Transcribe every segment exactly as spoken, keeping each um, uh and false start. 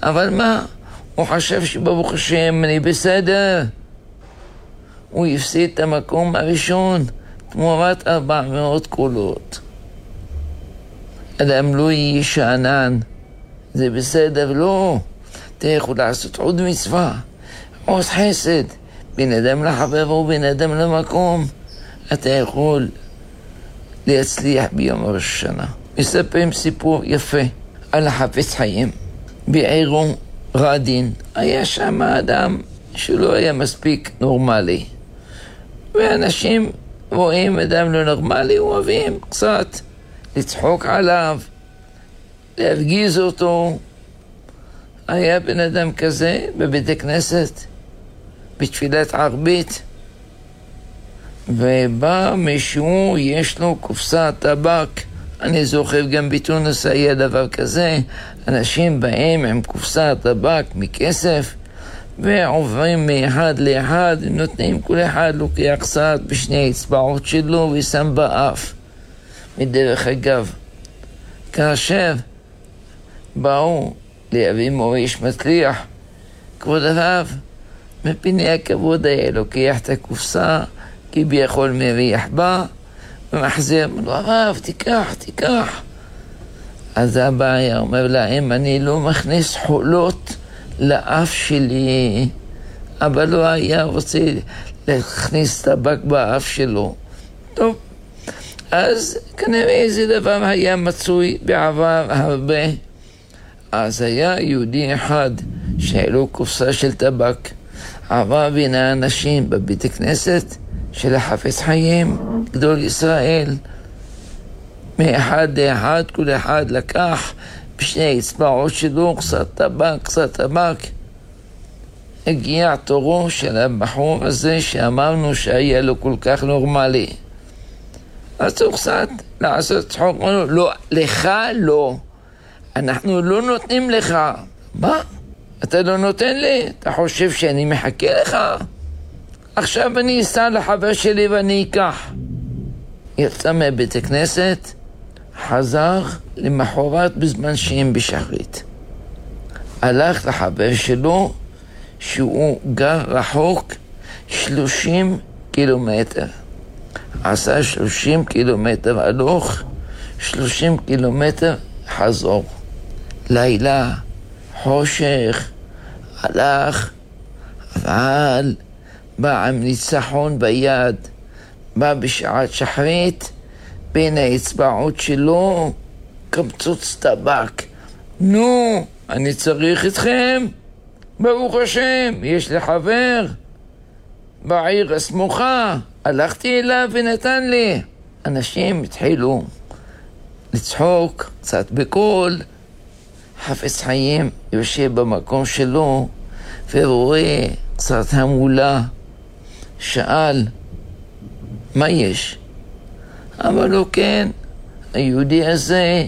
אבל מה? הוא חשב שברוך השם אני בסדר. הוא הפסיד את המקום הראשון תמורת ארבע מאות קולות. אדם לא יהיה שאנן, זה בסדר, לא. אתה יכול לעשות עוד מצווה, עוד חסד, בין אדם לחבר ובין אדם למקום. אתה יכול להצליח ביום ראש השנה. מספרים סיפור יפה על החפץ חיים. בעירו רדין היה שם אדם שלא היה מספיק נורמלי. ואנשים רואים אדם לא נורמלי, אוהבים קצת לצחוק עליו, להרגיז אותו. היה בן אדם כזה בבית הכנסת, בתפילת ערבית, ובא מישהו, יש לו קופסת טבק. אני זוכר גם בתוניס היה דבר כזה, אנשים באים עם קופסת טבק מכסף, ועוברים מאחד לאחד, נותנים, כל אחד לוקח קצת בשני אצבעות שלו ושם באף. מדרך אגב, כאשר באו להביא מוריש מצליח, כבוד הרב, מפני הכבוד היה לוקח את הקופסה, כביכול מריח בה, ומחזיר, אמר לו, הרב, תיקח, תיקח. אז אבא היה אומר להם, אני לא מכניס חולות לאף שלי. אבא לא היה רוצה להכניס טבק באף שלו. טוב, אז כנראה איזה דבר היה מצוי בעבר הרבה. אז היה יהודי אחד שהיה לו קופסה של טבק, עבר בין האנשים בבית הכנסת של החפץ חיים, גדול ישראל. מאחד לאחד, כל אחד לקח בשני אצבעות שלו קצת טבק, קצת טבק. הגיע תורו של הבחור הזה שאמרנו שהיה לו כל כך נורמלי. אז הוא קצת לעשות צחוק, אמרנו, לא, לך לא. אנחנו לא נותנים לך. מה? אתה לא נותן לי? אתה חושב שאני מחכה לך? עכשיו אני אסע לחבר שלי ואני אקח. יצא מבית הכנסת, חזר למחרת בזמן שהם בשחרית. הלך לחבר שלו שהוא גר רחוק שלושים קילומטר. עשה שלושים קילומטר הלוך, שלושים קילומטר חזור. לילה, חושך, הלך, אבל בא עם ניצחון ביד, בא בשעת שחרית, בין האצבעות שלו קמצוץ טבק. נו, אני צריך אתכם, ברוך השם, יש לי חבר בעיר הסמוכה, הלכתי אליו ונתן לי. אנשים התחילו לצחוק קצת בקול. חפץ חיים יושב במקום שלו ורואה קצת המולה. שאל, מה יש? אמר לו, כן, היהודי הזה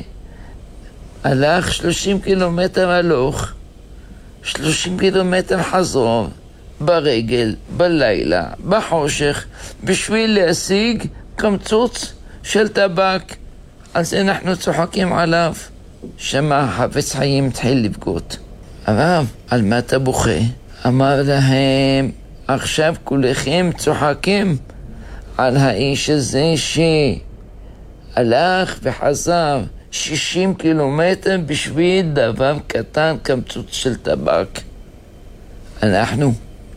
הלך שלושים קילומטר הלוך, שלושים קילומטר חזור, ברגל, בלילה, בחושך, בשביל להשיג קמצוץ של טבק. אז אנחנו צוחקים עליו. שמה חפץ חיים התחיל לבכות. הרב, על מה אתה בוכה? אמר להם, עכשיו כולכם צוחקים על האיש הזה שהלך וחזר שישים קילומטר בשביל דבר קטן, קמצוץ של טבק. אנחנו,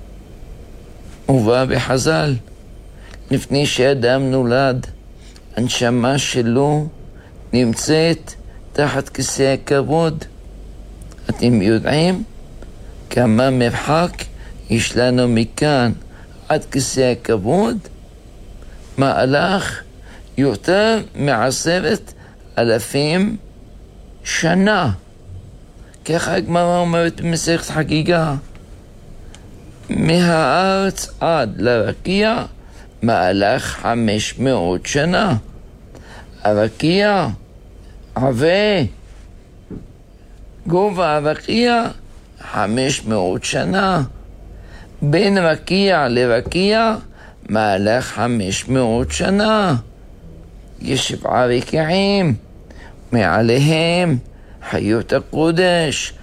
הובא בחז"ל, לפני שאדם נולד, הנשמה שלו נמצאת תחת כיסא הכבוד. אתם יודעים כמה מרחק יש לנו מכאן עד כיסא הכבוד? מהלך יותר מעשרת אלפים שנה. ככה הגמרא אומרת במסכת חגיגה. מהארץ עד לרקיע מהלך חמש מאות שנה. הרקיע עבה, גובה הרקיע חמש מאות שנה. בין רקיע לרקיע מהלך חמש מאות שנה. יש שבעה רקיעים, מעליהם חיות הקודש,